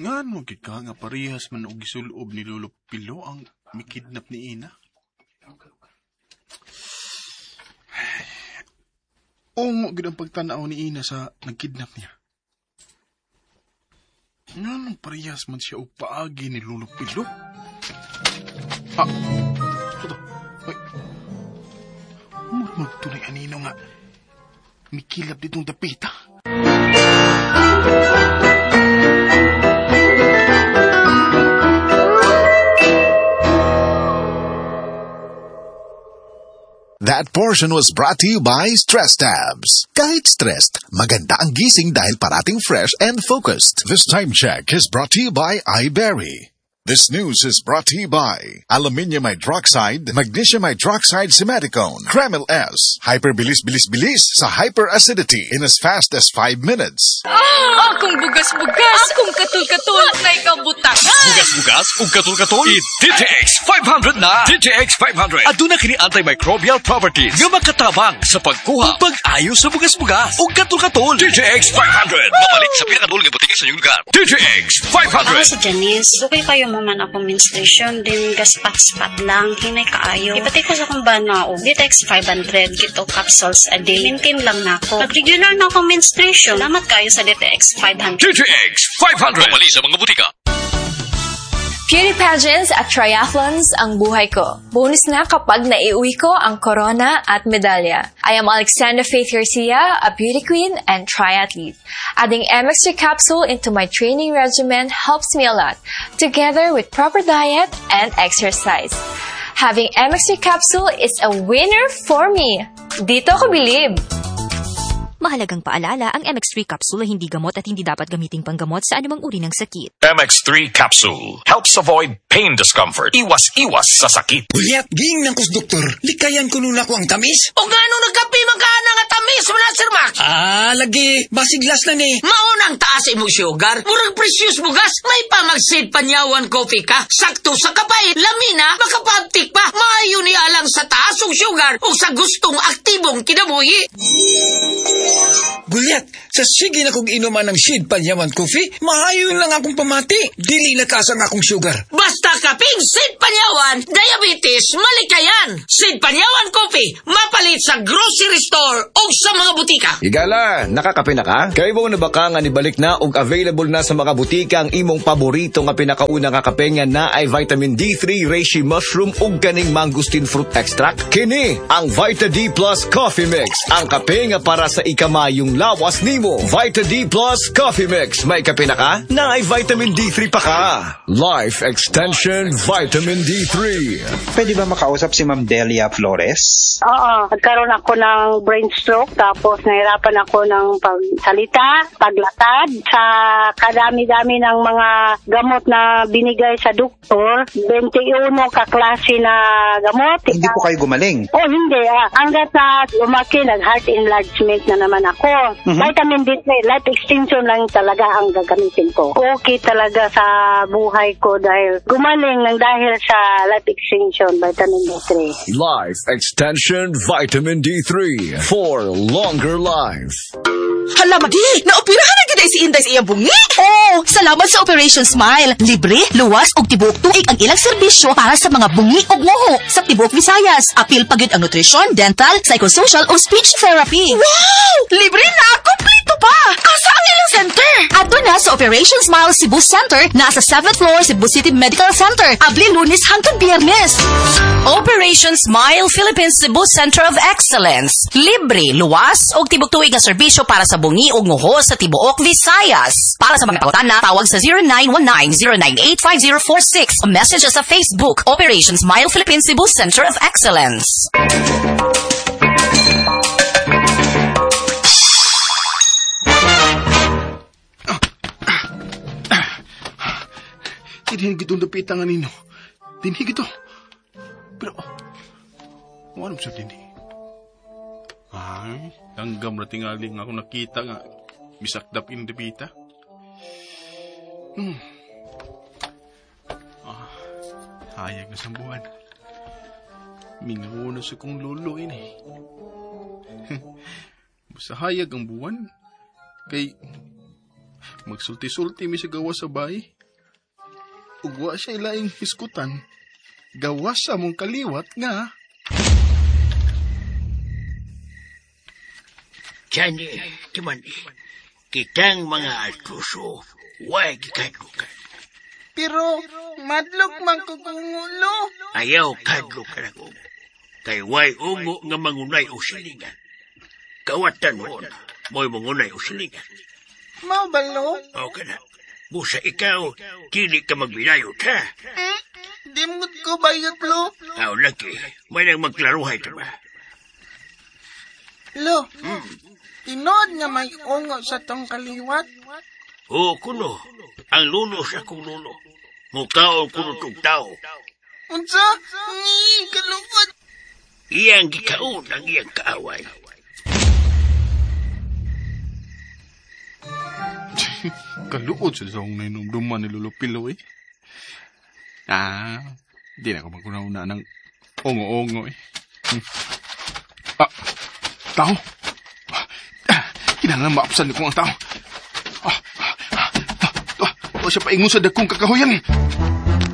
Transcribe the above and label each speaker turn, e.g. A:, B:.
A: Ngano ka nga parehas man og gisulob ni Lolo Pilo ang mikidnap ni Ina? Ungo gid ang pagtanaw ni Ina sa nagkidnap niya. Ngano parehas man siya og paagi ni Lolo Pilo? Ito. Ay. Murag tunay anino nga mikilap ditong dapita.
B: That portion was brought to you by Stress Tabs. Kahit stressed, maganda ang gising dahil parating fresh and focused. This time check is brought to you by iBerry. This news is brought to you by Aluminium Hydroxide, Magnesium Hydroxide Simaticone, Kremil S. Hyperbilis-bilis-bilis sa hyperacidity in as fast as 5 minutes.
C: Akong bugas-bugas, akong katul-katul na ikaw butangan.
D: Bugas-bugas ug katul-katul, DTX 500 na. DTX 500. Aduna kini antimicrobial properties nga makatabang sa pagkuha ug pag-ayo sa bugas-bugas ug katul-katul. DTX 500. Mabalik sa pinakadulong nga butika sa inyong lugar. DTX 500.
E: Ako si Janice. Okay kayo mo man akong menstruation, din gaspat-spat lang, hinay kaayo. Ipati ko sa kong banao. DTX 500, gito capsules a day. Maintain lang na ako. Pag-regular na akong menstruation, salamat kayo sa DTX 500.
D: DTX 500. Mabalik sa mga butika.
C: Beauty pageants at triathlons ang buhay ko. Bonus na kapag naiuwi ko ang corona at medalya. I am Alexandra Faith Garcia, a beauty queen and triathlete. Adding MX3 capsule into my training regimen helps me a lot, together with proper diet and exercise. Having MX3 capsule is a winner for me. Dito ko bilib.
F: Mahalagang paalala, ang MX3 capsule ay hindi gamot at hindi dapat gamiting panggamot sa anumang uri ng sakit.
D: MX3 capsule helps avoid pain discomfort. Iwas sa sakit.
G: Bulyat, ging ng kus doktor. Likayan ko nun ako ang tamis.
H: O gano nagkapi magkana nga tamis mo na, Sir Max?
G: Lagi. Basiglas na ni.
H: Maunang taas mo sugar. Murag precious bugas. May pamagsid panyawan coffee ka. Sakto sa kapay. Lamina, makapagtik pa. Maayo ni alang sa taas og sugar o sa gustong aktibong kinabuhi.
G: Bulyat, sa sige na kong inuman ng Sid Panyaman Coffee, maayon lang akong pamati. Dili na kasang akong sugar.
H: Basta kaping Sid Panyawan, diabetes, malikayan. Sid Panyawan Coffee, mapalit sa grocery store o sa mga butika.
I: Higala, nakakape na ka? Kaya mo na baka nga nibalik na og available na sa mga butika ang imong paborito nga pinakauna nga kape nga na ay vitamin D3, reishi mushroom ug kaning mangosteen fruit extract. Kini ang Vita D Plus Coffee Mix, ang kape nga para sa ikamayong lawas nimo. Vita D Plus Coffee Mix. May kape na ka? Na ay vitamin D3 pa ka. Life Extension Vitamin D3.
J: Pwede ba makausap si Ma'am Delia Flores?
K: Oo. Nagkaroon ako ng brain stroke, tapos nahirapan ako ng pagsalita, paglatad. Sa kadami-dami ng mga gamot na binigay sa doktor, 21 kaklase na gamot.
J: Hindi po kayo gumaling?
K: Oh, hindi. Hanggat na lumaki, nag-heart enlargement na naman ako. Vitamin D3, life extension lang talaga ang gagamitin ko. Okay talaga sa buhay ko dahil gumaling ng dahil sa life extension, vitamin D3.
I: Life Extension Vitamin D3 for longer life.
H: Hala, Madi! Naoperahan na kita si Inday sa iyang bungi!
F: Oh, salamat sa Operation Smile. Libre, luwas ug tibuok tuig ang ilang serbisyo para sa mga bungi ug nguho sa tibuok Visayas. Apil pagid ang nutrition, dental, psychosocial o speech therapy.
H: Wow! Libre na! Kompleto pa! Asa ang ilang center?
F: Ato na sa Operation Smile Cebu Center, nasa 7th floor Cebu City Medical Center. Abli Lunes hangtod Biyernes. Operation Smile Philippines Cebu Center of Excellence. Libre, luwas ug tibuok tuig nga serbisyo para sa bungi ug nguho sa tibuok Visayas. Para sa mga pangutana, tawag sa 0919-098-5046 o message sa Facebook, Operation Smile Philippines Cebu Center of Excellence.
A: Dinhi gitong dapita nga nino. Dinhi gito. Pero, ano sa dinhi? Ay, tanggam na tingali nga ako nakita nga bisakdap in dapita. Hayag na sa buwan. Minuna sa kong lolo ini. Basta hayag ang buwan. Kay Magsulti-sulti mi sa gawas sa bay. Ugwa siya ilaing hiskutan. Gawas sa mong kaliwat nga.
L: Tiyan timan kitang mga altuso, huwag kadlukan.
M: Pero, madlok man ko kung ulo.
L: Ayaw kadlok ka na kung. Kay way ungo nga mangunay o silingan. Kawatan mo na, mo'y mangunay o silingan.
M: Mabalo?
L: O ka na. Busa ikaw, kili ka magbilayot, ha?
M: Dimot ko bayot, lo.
L: Aw, laki. May nang magklaruhay ka ba?
M: Lo, tinod nga may ungo sa tong kaliwat.
L: Oo, kuno. Ang luno sa kong luno. Mukaon kuno tong tao.
M: Unsa? Ni, kalupad.
L: Iyang gikaon ang iyang kaaway.
A: Kaluod sila sa akong nainumduman ni Lolo Pilo eh. Di na ako magkunauna ng ongo-ongo eh. Tao! Kinahanglan maapsan ko ang tao. O siya paingon sa dagkong kakahuyan eh.